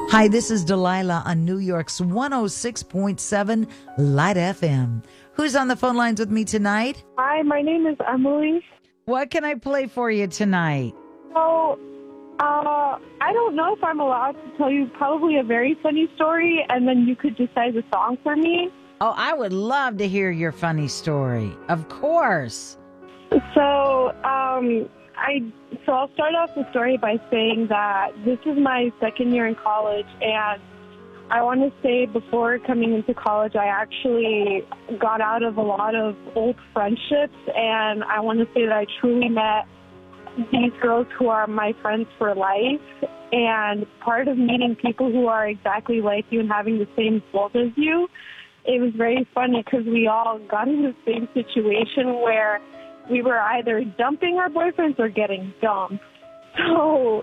Hi, this is Delilah on New York's 106.7 Light FM. Who's on the phone lines with me tonight? Hi, my name is Emily. What can I play for you tonight? So, I don't know if I'm allowed to tell you probably a very funny story, and then you could decide the song for me. Oh, I would love to hear your funny story. Of course. So, I'll start off the story by saying that this is my second year in college, and I want to say before coming into college, I actually got out of a lot of old friendships, and I want to say that I truly met these girls who are my friends for life. And part of meeting people who are exactly like you and having the same goals as you, it was very funny because we all got in the same situation where we were either dumping our boyfriends or getting dumped. So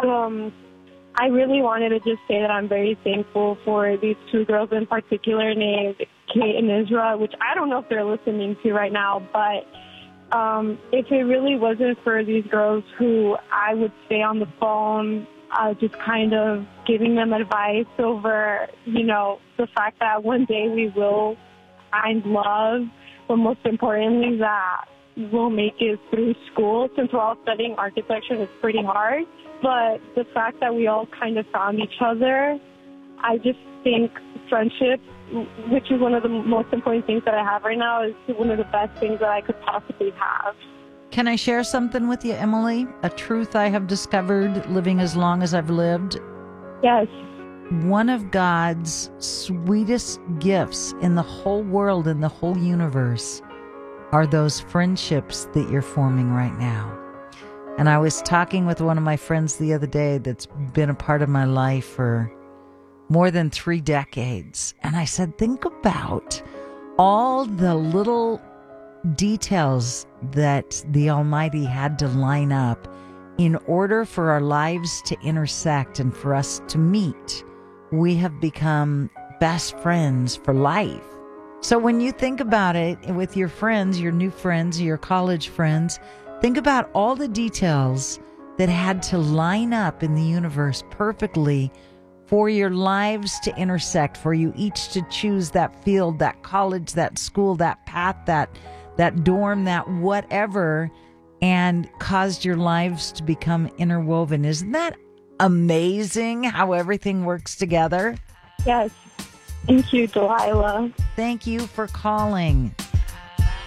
I really wanted to just say that I'm very thankful for these two girls in particular named Kate and Isra, which I don't know if they're listening to right now, but if it really wasn't for these girls who I would stay on the phone just kind of giving them advice over, the fact that one day we will find love, but most importantly that we'll make it through school. Since we're all studying architecture, it's pretty hard. But the fact that we all kind of found each other, I just think friendship, which is one of the most important things that I have right now, is one of the best things that I could possibly have. Can I share something with you, Emily? A truth I have discovered living as long as I've lived? Yes. One of God's sweetest gifts in the whole world, in the whole universe, are those friendships that you're forming right now. And I was talking with one of my friends the other day that's been a part of my life for more than 3 decades. And I said, think about all the little details that the Almighty had to line up in order for our lives to intersect and for us to meet. We have become best friends for life. So when you think about it with your friends, your new friends, your college friends, think about all the details that had to line up in the universe perfectly for your lives to intersect, for you each to choose that field, that college, that school, that path, that dorm, that whatever, and caused your lives to become interwoven. Isn't that amazing how everything works together? Yes. Thank you, Delilah. Thank you for calling.